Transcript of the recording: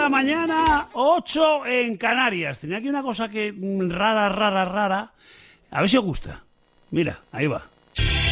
la mañana, 8 en Canarias. Tenía aquí una cosa que rara. A ver si os gusta. Mira, ahí va.